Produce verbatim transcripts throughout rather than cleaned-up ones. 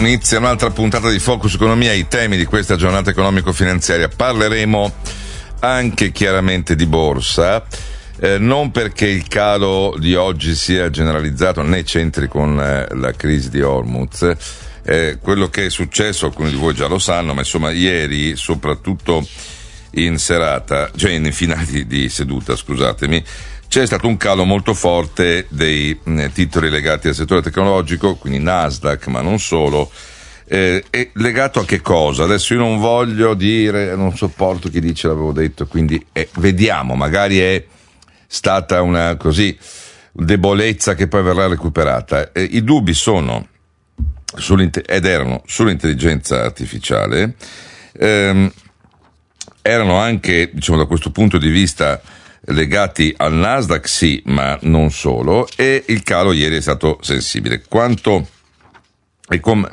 inizia un'altra puntata di Focus Economia, i temi di questa giornata economico-finanziaria. Parleremo anche chiaramente di borsa, eh, non perché il calo di oggi sia generalizzato né c'entri con eh, la crisi di Hormuz. Eh, quello che è successo, alcuni di voi già lo sanno, ma insomma ieri, soprattutto in serata, cioè in finale di, di seduta, scusatemi, c'è stato un calo molto forte dei eh, titoli legati al settore tecnologico, quindi Nasdaq, ma non solo. Eh, è legato a che cosa? Adesso io non voglio dire, non sopporto chi dice l'avevo detto, quindi eh, vediamo, magari è stata una così debolezza che poi verrà recuperata. Eh, I dubbi sono ed erano sull'intelligenza artificiale, ehm, erano anche, diciamo, da questo punto di vista legati al Nasdaq, sì, ma non solo, e il calo ieri è stato sensibile. Quanto e come,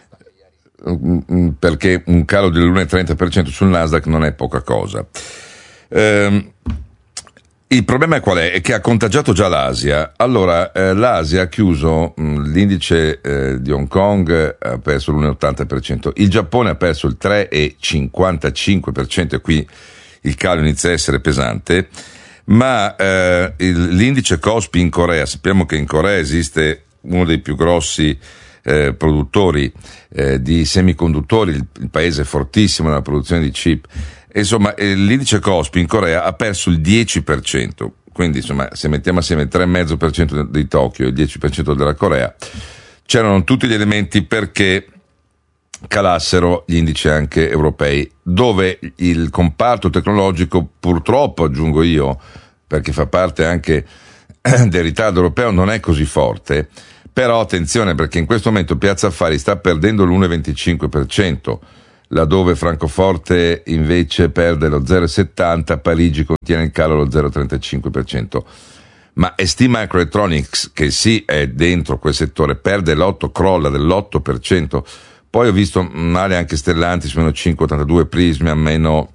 perché un calo dell'uno virgola trenta per cento sul Nasdaq non è poca cosa. Ehm, il problema è qual è? È che ha contagiato già l'Asia. Allora, eh, l'Asia ha chiuso, mh, l'indice eh, di Hong Kong ha perso l'uno virgola ottanta per cento, il Giappone ha perso il tre virgola cinquantacinque per cento e qui il calo inizia a essere pesante, ma eh, il, l'indice Kospi in Corea, sappiamo che in Corea esiste uno dei più grossi eh, produttori eh, di semiconduttori, il, il paese è fortissimo nella produzione di chip. Insomma, l'indice Kospi in Corea ha perso il dieci per cento, quindi insomma, se mettiamo assieme il tre virgola cinque per cento di Tokyo e il dieci per cento della Corea, c'erano tutti gli elementi perché calassero gli indici anche europei, dove il comparto tecnologico, purtroppo aggiungo io, perché fa parte anche del ritardo europeo, non è così forte. Però attenzione, perché in questo momento Piazza Affari sta perdendo l'uno virgola venticinque per cento, laddove Francoforte invece perde lo zero virgola settanta, Parigi contiene il calo lo zero virgola trentacinque per cento. Ma S T Microelectronics, che sì è dentro quel settore, perde l'otto, crolla dell'otto per cento. Poi ho visto male anche Stellantis, meno cinque virgola ottantadue, Prisma meno,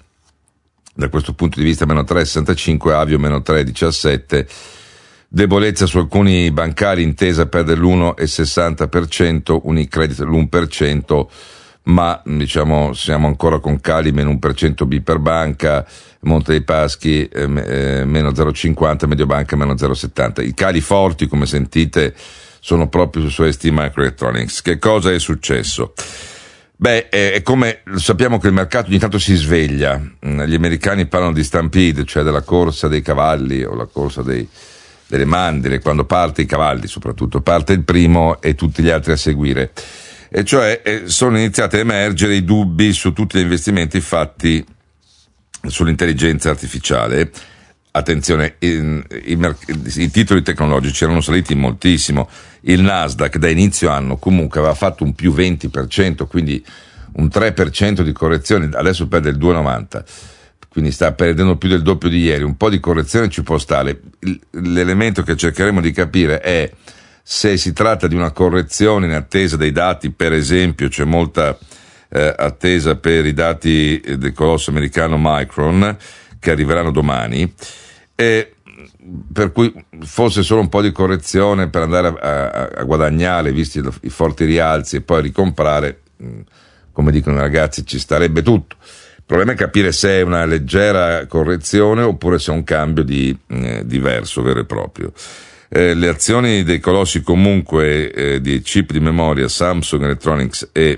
da questo punto di vista, meno tre virgola sessantacinque, Avio meno tre virgola diciassette, debolezza su alcuni bancari, Intesa perde l'uno virgola sessanta per cento, Unicredit l'uno per cento, ma diciamo siamo ancora con cali meno uno per cento B per banca, Monte dei Paschi eh, eh, meno zero virgola cinquanta, Mediobanca meno zero virgola settanta. I cali forti, come sentite, sono proprio su S T Microelectronics. Che cosa è successo? Beh, è come sappiamo che il mercato ogni tanto si sveglia. Gli americani parlano di stampede, cioè della corsa dei cavalli o la corsa dei, delle mandrie, quando parte i cavalli soprattutto, parte il primo e tutti gli altri a seguire. E cioè eh, sono iniziati a emergere i dubbi su tutti gli investimenti fatti sull'intelligenza artificiale. Attenzione, i, i, i titoli tecnologici erano saliti moltissimo. Il Nasdaq da inizio anno comunque aveva fatto un più venti per cento, quindi un tre per cento di correzione, adesso perde il due virgola novanta, quindi sta perdendo più del doppio di ieri. Un po' di correzione ci può stare. L'elemento che cercheremo di capire è se si tratta di una correzione in attesa dei dati, per esempio c'è molta eh, attesa per i dati del colosso americano Micron, che arriveranno domani, e per cui forse solo un po' di correzione per andare a, a, a guadagnare, visti i forti rialzi, e poi ricomprare, come dicono i ragazzi, ci starebbe tutto. Il problema è capire se è una leggera correzione oppure se è un cambio di eh, diverso, vero e proprio. Eh, le azioni dei colossi comunque eh, di chip di memoria Samsung Electronics e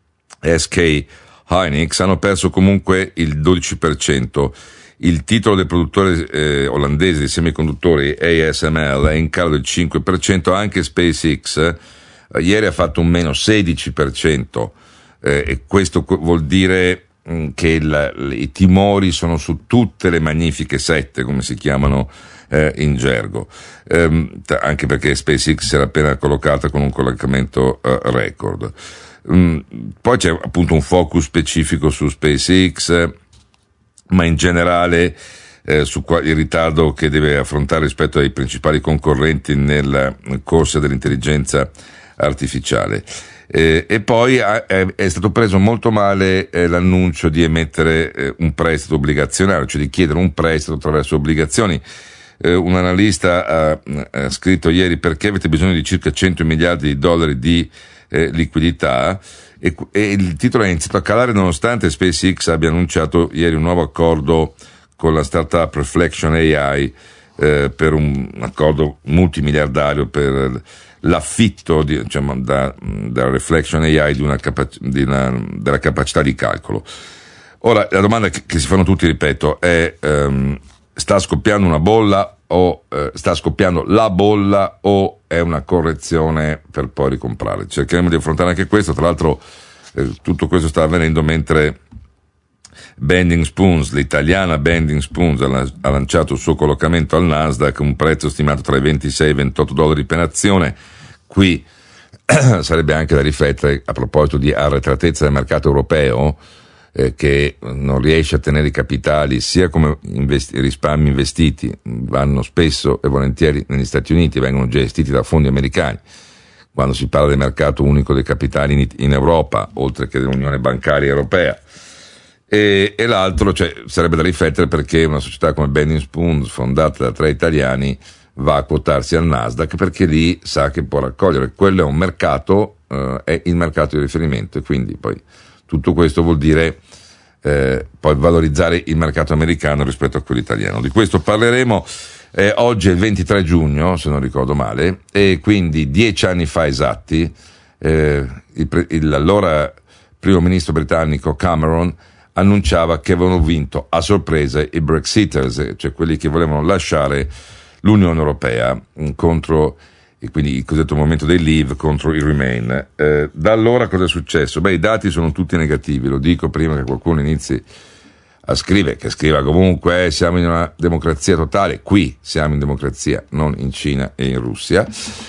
S K Hynix hanno perso comunque il dodici per cento. Il titolo del produttore eh, olandese di semiconduttori A S M L è in calo del cinque per cento, anche SpaceX eh, ieri ha fatto un meno sedici per cento, eh, e questo vuol dire mh, che il, i timori sono su tutte le magnifiche sette, come si chiamano eh, in gergo, ehm, t- anche perché SpaceX si era appena collocata con un collocamento eh, record. Mm, poi c'è appunto un focus specifico su SpaceX, ma in generale eh, su qua, il ritardo che deve affrontare rispetto ai principali concorrenti nella corsa dell'intelligenza artificiale. Eh, e poi ha, è, è stato preso molto male eh, l'annuncio di emettere eh, un prestito obbligazionario, cioè di chiedere un prestito attraverso obbligazioni. Eh, un analista ha, ha scritto ieri: perché avete bisogno di circa cento miliardi di dollari di eh, liquidità, e, e il titolo è iniziato a calare nonostante SpaceX abbia annunciato ieri un nuovo accordo con la startup Reflection A I, eh, per un accordo multimiliardario per l'affitto di, diciamo, da, da Reflection A I di una capac- di una, della capacità di calcolo. Ora, la domanda che, che si fanno tutti, ripeto, è ehm, sta scoppiando una bolla o eh, sta scoppiando la bolla o è una correzione per poi ricomprare? Cercheremo di affrontare anche questo. Tra l'altro eh, tutto questo sta avvenendo mentre Bending Spoons, l'italiana Bending Spoons, ha lanciato il suo collocamento al Nasdaq, un prezzo stimato tra i ventisei e i ventotto dollari per azione. Qui sarebbe anche da riflettere, a proposito di arretratezza del mercato europeo, eh, che non riesce a tenere i capitali, sia come investi- risparmi investiti, vanno spesso e volentieri negli Stati Uniti, vengono gestiti da fondi americani. Quando si parla del mercato unico dei capitali in, in Europa, oltre che dell'Unione Bancaria Europea. E, e l'altro, cioè, sarebbe da riflettere perché una società come Bending Spoons, fondata da tre italiani, va a quotarsi al Nasdaq, perché lì sa che può raccogliere. Quello è un mercato, eh, è il mercato di riferimento, e quindi poi tutto questo vuol dire eh, poi valorizzare il mercato americano rispetto a quello italiano. Di questo parleremo. Eh, oggi è il ventitré giugno, se non ricordo male, e quindi dieci anni fa esatti, eh, il, il, allora primo ministro britannico Cameron annunciava che avevano vinto a sorpresa i Brexiters, cioè quelli che volevano lasciare l'Unione Europea, contro, e quindi il cosiddetto movimento dei Leave contro i Remain. Eh, da allora cosa è successo? Beh, i dati sono tutti negativi, lo dico prima che qualcuno inizi a scrivere, che scriva comunque eh, siamo in una democrazia totale. Qui siamo in democrazia, non in Cina e in Russia,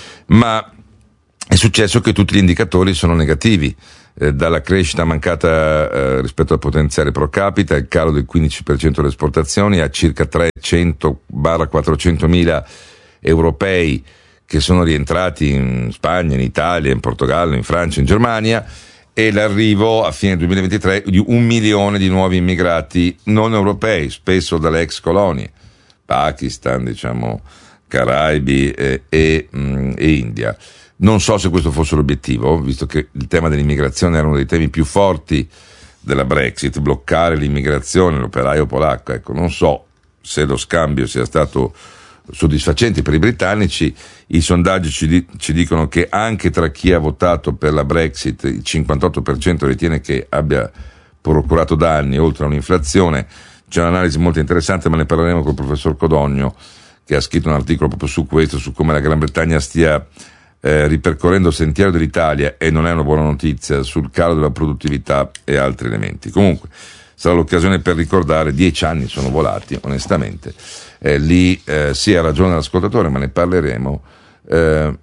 ma è successo che tutti gli indicatori sono negativi. Eh, dalla crescita mancata eh, rispetto al potenziale pro capita, il calo del quindici per cento delle esportazioni, a circa trecento quattrocentomila europei che sono rientrati in Spagna, in Italia, in Portogallo, in Francia, in Germania, e l'arrivo a fine duemilaventitré di un milione di nuovi immigrati non europei, spesso dalle ex colonie, Pakistan, diciamo, Caraibi eh, e, mh, e India. Non so se questo fosse l'obiettivo, visto che il tema dell'immigrazione era uno dei temi più forti della Brexit, bloccare l'immigrazione, l'operaio polacco. Ecco, non so se lo scambio sia stato soddisfacente per i britannici. I sondaggi ci, di- ci dicono che anche tra chi ha votato per la Brexit il cinquantotto per cento ritiene che abbia procurato danni, oltre a un'inflazione. C'è un'analisi molto interessante, ma ne parleremo col professor Codogno, che ha scritto un articolo proprio su questo, su come la Gran Bretagna stia Eh, ripercorrendo il sentiero dell'Italia, e non è una buona notizia, sul calo della produttività e altri elementi. Comunque sarà l'occasione per ricordare, dieci anni sono volati onestamente, eh, lì eh, sì, ha ragione l'ascoltatore, ma ne parleremo. eh,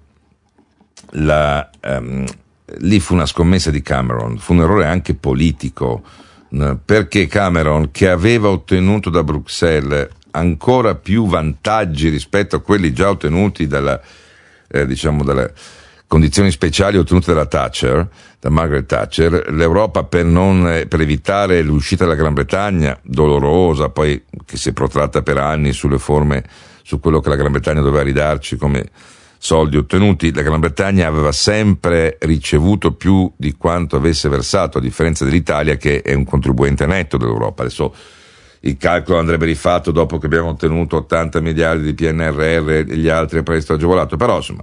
la, ehm, lì fu una scommessa di Cameron, fu un errore anche politico, n- perché Cameron, che aveva ottenuto da Bruxelles ancora più vantaggi rispetto a quelli già ottenuti dalla Eh, diciamo dalle condizioni speciali ottenute dalla Thatcher, da Margaret Thatcher, l'Europa, per non eh, per evitare l'uscita della Gran Bretagna, dolorosa, poi che si è protratta per anni sulle forme, su quello che la Gran Bretagna doveva ridarci come soldi ottenuti, la Gran Bretagna aveva sempre ricevuto più di quanto avesse versato, a differenza dell'Italia, che è un contribuente netto dell'Europa. Adesso il calcolo andrebbe rifatto dopo che abbiamo ottenuto ottanta miliardi di P N R R e gli altri a prestito agevolato. Però, insomma,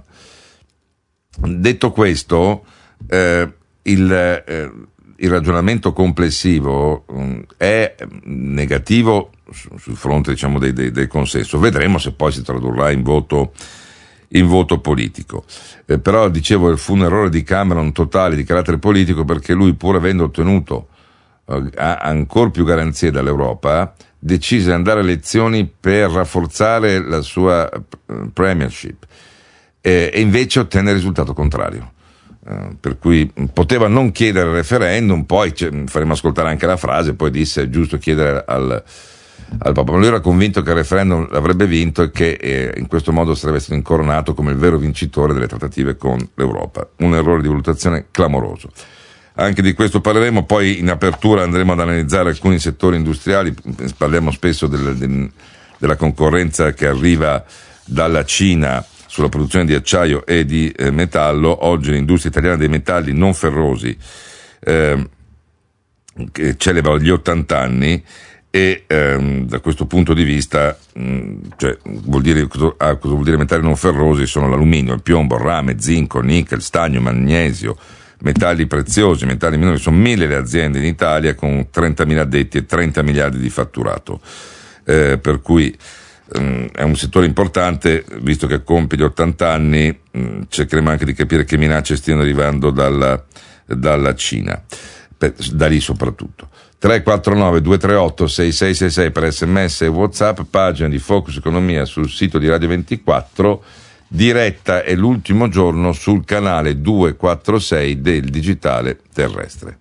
detto questo, eh, il, eh, il ragionamento complessivo mh, è negativo su, sul fronte, diciamo, dei, dei, del consenso. Vedremo se poi si tradurrà in voto, in voto politico. Eh, però, dicevo, fu un errore di Cameron totale, di carattere politico, perché lui, pur avendo ottenuto ha ancora più garanzie dall'Europa, decise di andare alle elezioni per rafforzare la sua premiership, e, e invece ottenne il risultato contrario, uh, per cui poteva non chiedere il referendum. Poi faremo ascoltare anche la frase, poi disse è giusto chiedere al, al popolo. Lui era convinto che il referendum l'avrebbe vinto e che eh, in questo modo sarebbe stato incoronato come il vero vincitore delle trattative con l'Europa. Un errore di valutazione clamoroso. Anche di questo parleremo. Poi in apertura andremo ad analizzare alcuni settori industriali, parliamo spesso del, del, della concorrenza che arriva dalla Cina sulla produzione di acciaio e di eh, metallo. Oggi l'industria italiana dei metalli non ferrosi eh, che celebra gli ottanta anni e ehm, da questo punto di vista mh, cioè, vuol dire, cosa, ah, cosa vuol dire metalli non ferrosi? Sono l'alluminio, il piombo, il rame, zinco, nickel, stagno, magnesio, metalli preziosi, metalli minori. Sono mille le aziende in Italia con trentamila addetti e trenta miliardi di fatturato, eh, per cui um, è un settore importante, visto che compie gli ottanta anni. um, cercheremo anche di capire che minacce stiano arrivando dalla, dalla Cina, per, da lì soprattutto. tre quattro nove due tre otto sei sei sei sei per sms e WhatsApp, pagina di Focus Economia sul sito di Radio ventiquattro, diretta è l'ultimo giorno sul canale duecentoquarantasei del digitale terrestre.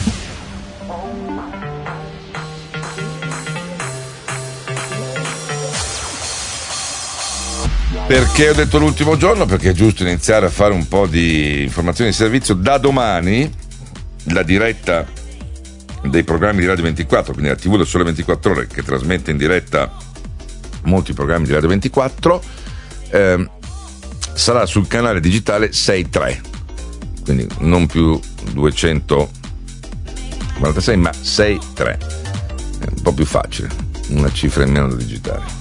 Perché ho detto l'ultimo giorno? Perché è giusto iniziare a fare un po' di informazioni di servizio. Da domani la diretta dei programmi di Radio ventiquattro, quindi la tivù del Sole ventiquattro Ore, che trasmette in diretta molti programmi di Radio ventiquattro, eh, sarà sul canale digitale sei tre, quindi non più duecentoquarantasei ma sei tre, è un po' più facile, una cifra in meno da digitare.